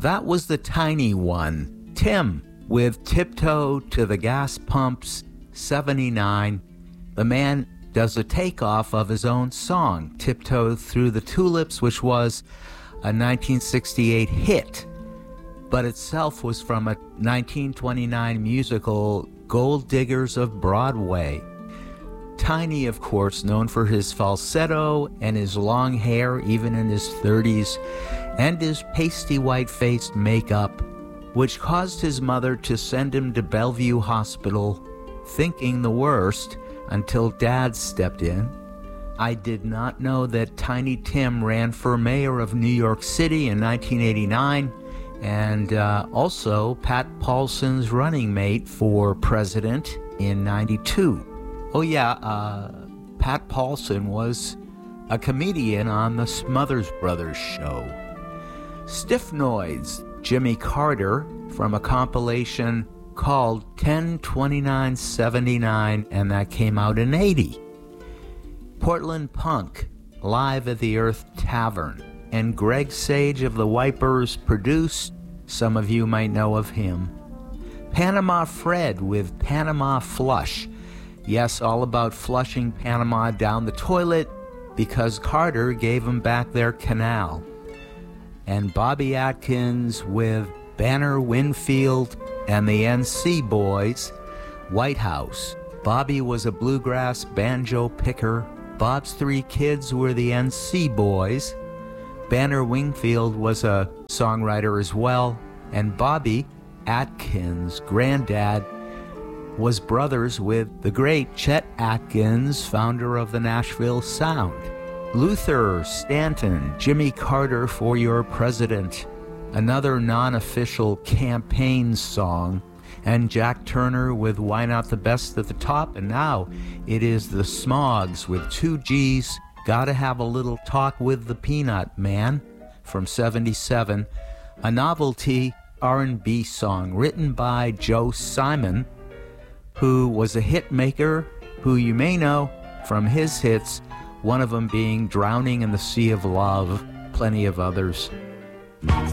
That was the tiny one, Tim, with Tiptoe to the Gas Pumps, 79. The man does a takeoff of his own song, Tiptoe Through the Tulips, which was a 1968 hit, but itself was from a 1929 musical, Gold Diggers of Broadway. Tiny, of course, known for his falsetto and his long hair, even in his 30s, and his pasty white-faced makeup, which caused his mother to send him to Bellevue Hospital, thinking the worst, until Dad stepped in. I did not know that Tiny Tim ran for mayor of New York City in 1989, and also Pat Paulson's running mate for president in 92. Oh yeah, Pat Paulson was a comedian on the Smothers Brothers show. Stiff Noise, Jimmy Carter, from a compilation called 10/29/79, and that came out in 80. Portland Punk, live at the Earth Tavern, and Greg Sage of the Wipers produced. Some of you might know of him. Panama Fred with Panama Flush. Yes, all about flushing Panama down the toilet because Carter gave them back their canal. And Bobby Atkins with Banner Winfield and the NC Boys, White House. Bobby was a bluegrass banjo picker. Bob's three kids were the NC Boys. Banner Wingfield was a songwriter as well. And Bobby Atkins, granddad, was brothers with the great Chet Atkins, founder of the Nashville Sound. Luther Stanton, Jimmy Carter for Your President, another non-official campaign song, and Jack Turner with Why Not the Best at the top, and now it is the Smogs with 2 G's, Gotta Have a Little Talk with the Peanut Man from 77, a novelty R&B song written by Joe Simon, who was a hit maker, who you may know from his hits, one of them being Drowning in the Sea of Love, plenty of others. Thank